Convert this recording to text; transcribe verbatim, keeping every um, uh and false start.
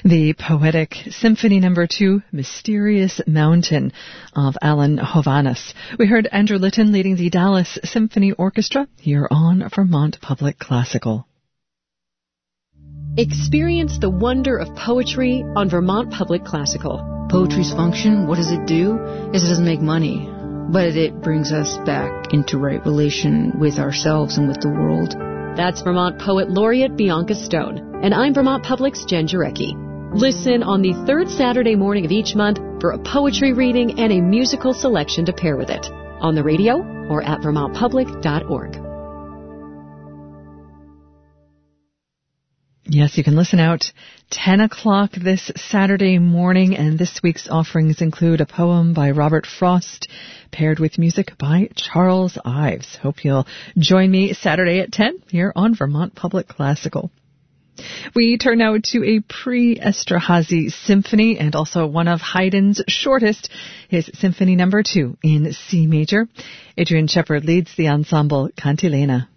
The poetic Symphony Number Two, Mysterious Mountain of Alan Hovhaness. We heard Andrew Litton leading the Dallas Symphony Orchestra here on Vermont Public Classical. Experience the wonder of poetry on Vermont Public Classical. Poetry's function, what does it do? Is it doesn't make money, but it brings us back into right relation with ourselves and with the world. That's Vermont Poet Laureate Bianca Stone, and I'm Vermont Public's Jen Jarecki. Listen on the third Saturday morning of each month for a poetry reading and a musical selection to pair with it, on the radio or at vermont public dot org. Yes, you can listen out ten o'clock this Saturday morning, and this week's offerings include a poem by Robert Frost, paired with music by Charles Ives. Hope you'll join me Saturday at ten here on Vermont Public Classical. We turn now to a pre-Esterhazy symphony and also one of Haydn's shortest, his Symphony Number Two in C major. Adrian Shepard leads the ensemble Cantilena.